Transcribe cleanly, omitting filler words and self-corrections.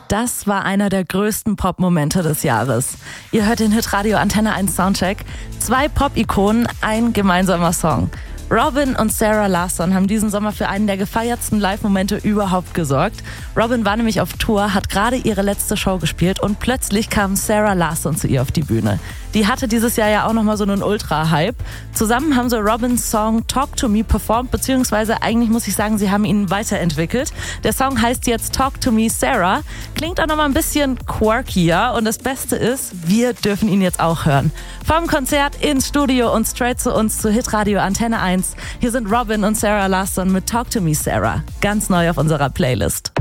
Das war einer der größten Pop-Momente des Jahres. Ihr hört den Hitradio Antenne 1 Soundcheck. 2 Pop-Ikonen, ein gemeinsamer Song. Robyn und Sarah Larsson haben diesen Sommer für einen der gefeiertsten Live-Momente überhaupt gesorgt. Robyn war nämlich auf Tour, hat gerade ihre letzte Show gespielt und plötzlich kam Sarah Larsson zu ihr auf die Bühne. Die hatte dieses Jahr ja auch nochmal so einen Ultra-Hype. Zusammen haben sie Robyns Song Talk to Me performt, beziehungsweise eigentlich muss ich sagen, sie haben ihn weiterentwickelt. Der Song heißt jetzt Talk to Me Sarah, klingt auch nochmal ein bisschen quirkier und das Beste ist, wir dürfen ihn jetzt auch hören. Vom Konzert ins Studio und straight zu uns zu Hitradio Antenne 1. Hier sind Robyn und Sarah Larsson mit Talk to Me Sarah, ganz neu auf unserer Playlist.